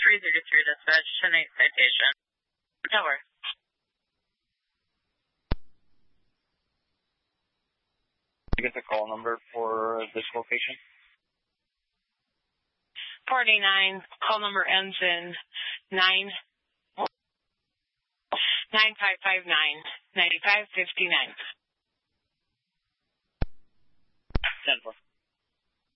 333 dispatch, 10-8 citation. Over. You get the call number for this location? 49. Call number ends in 9559. 9559. 10-4.